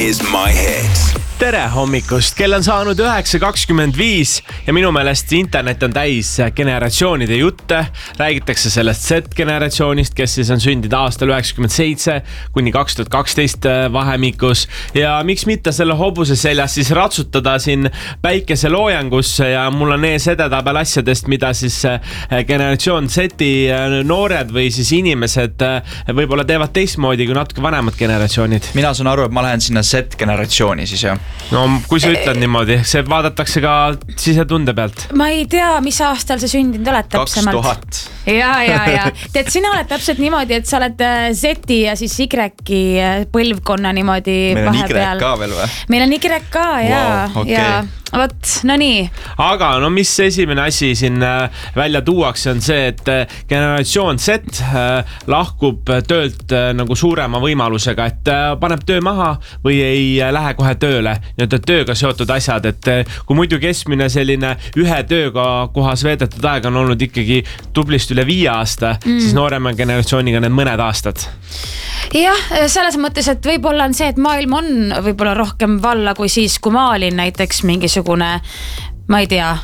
is my hit. Tere hommikust, kell on saanud 9.25 ja minu meelest internet on täis generatsioonide jutte. Räägitakse sellest Z-generatsioonist, kes siis on sündinud aastal 97 kuni 2012 vahemikus. Ja miks mitte selle hobuse seljas siis ratsutada siin päikeseloojangusse ja mul on ees edetabel asjadest, mida siis generatsioon Z-i noored või siis inimesed võib-olla teevad teistmoodi kui natuke vanemad generatsioonid. Mina saan aru, et ma lähen sinna Z-generatsiooni siis jah. No kui sa ütled niimoodi, see vaadatakse ka sisetunde pealt. Ma ei tea, mis aastal sa sündinud oled täpsemalt. 2000. Ja. Tead, sina oled täpselt niimoodi, et sa oled Z-i ja siis Y-i põlvkonna niimoodi meil on vahepeal. Y ka veel või? Meil on Y ka, Wow, okay. ja. Vot, no nii. Aga no mis esimene asi siin välja tuuakse on see, et generatsioon Z lahkub töölt nagu suurema võimalusega, et paneb töö maha või ei lähe kohe tööle. Nüüd tööga seotud asjad, et kui muidu keskmine selline ühe tööga kohas veedetud aeg on olnud ikkagi tublist üle 5 aasta, siis noorema generatsiooniga need mõned aastad. Jah, selles mõttes, et võib-olla on see, et maailm on võib-olla rohkem valla kui siis, kui ma olin näiteks mingisugune, ma ei tea,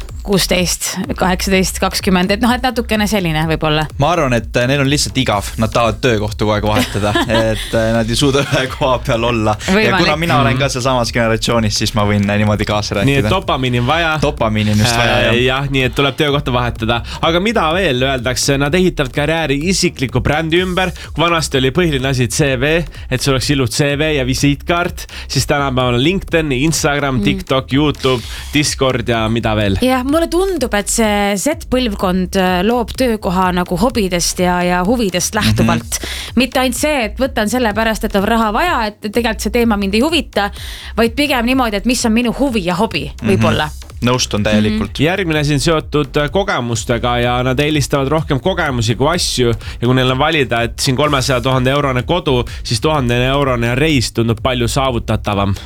16, 18, 20, et natukene selline võib-olla. Ma arvan, et neil on lihtsalt igav. Nad tahavad töökohtu kogu aeg vahetada, et nad ei suuda ühe koha peal olla. Võimalik. Ja kuna mina olen ka seal samas generatsioonis, siis ma võin niimoodi kaasa rääkida. Nii et dopamiini on vaja. Dopamiini on just vaja, jah. Jah, nii et tuleb töökohta vahetada. Aga mida veel öeldakse? Nad ehitavad karjääri isikliku brändi ümber. Kui vanasti oli põhiline asi CV, et sul oleks ilus CV ja visiitkaart, siis tänapäeval on LinkedIn, Instagram, TikTok, YouTube, Discord ja mida veel. Jah, mulle tundub, et see Z-põlvkond loob töökoha nagu hobidest ja huvidest lähtuvalt. Mitte ainult see, et võtan selle pärast, et on raha vaja, et tegelikult see teema mind ei huvita, vaid pigem niimoodi, et mis on minu huvi ja hobi võib-olla. Nõustun täielikult. Järgmine siin seotud kogemustega ja nad eelistavad rohkem kogemusi kui asju ja kui neil on valida, et siin 300,000 eurone kodu, siis 1000 eurone reis tundub palju saavutatavam.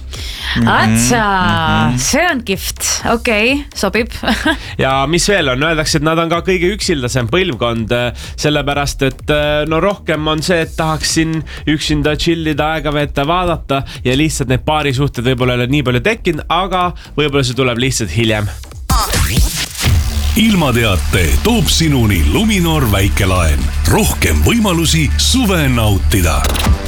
Atsa, see on kihvt. Okei, sobib. Ja mis veel on? Öeldakse, et nad on ka kõige üksildasem põlvkond, sellepärast, et no rohkem on see, et tahaksin üksinda chillida, aega veeta, vaadata ja lihtsalt need paarisuhted võib-olla ei ole nii palju tekkinud, aga võib-olla see tuleb lihtsalt hiljem. Ilmateate toob sinuni Luminor väikelaen. Rohkem võimalusi suve nautida.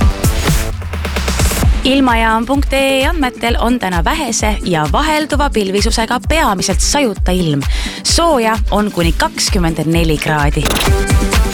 Ilmajaam.ee andmetel on täna vähese ja vahelduva pilvisusega peamiselt sajuta ilm. Sooja on kuni 24 kraadi.